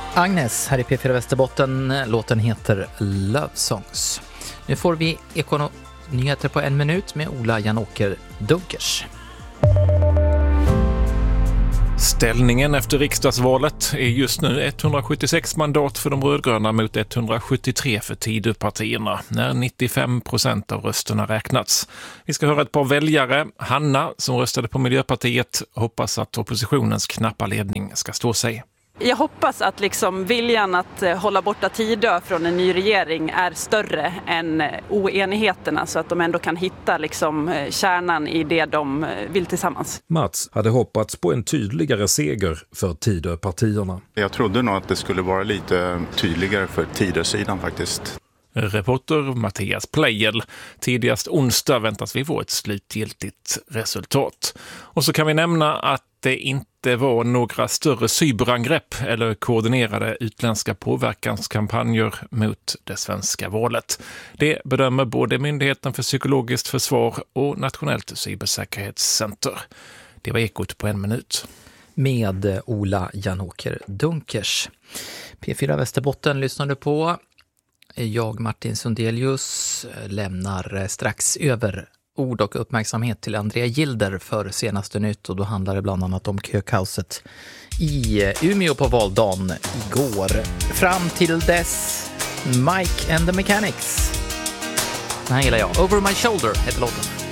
Agnes här i P4 Västerbotten. Låten heter Love Songs. Nu får vi nyheter på 1 minut med Ola Janåker Dunkers. Ställningen efter riksdagsvalet är just nu 176 mandat för de rödgröna mot 173 för Tidöpartierna, när 95% av rösterna räknats. Vi ska höra ett par väljare. Hanna, som röstade på Miljöpartiet, hoppas att oppositionens knappa ledning ska stå sig. Jag hoppas att viljan att hålla borta Tidö från en ny regering är större än oenigheterna, så att de ändå kan hitta kärnan i det de vill tillsammans. Mats hade hoppats på en tydligare seger för Tidö-partierna. Jag trodde nog att det skulle vara lite tydligare för Tidö-sidan faktiskt. Reporter Mattias Pleijel. Tidigast onsdag väntas vi få ett slutgiltigt resultat. Och så kan vi nämna att det inte var några större cyberangrepp eller koordinerade utländska påverkanskampanjer mot det svenska valet. Det bedömer både Myndigheten för psykologiskt försvar och Nationellt cybersäkerhetscenter. Det var Ekot på 1 minut. Med Ola Janåker Dunkers. P4 Västerbotten lyssnade på. Jag, Martin Sundelius, lämnar strax över ord och uppmärksamhet till Andrea Gilder för senaste nytt, och då handlar det bland annat om kökaoset i Umeå på valdagen igår. Fram till dess, Mike and the Mechanics. Den här gillar jag. Over My Shoulder heter låten.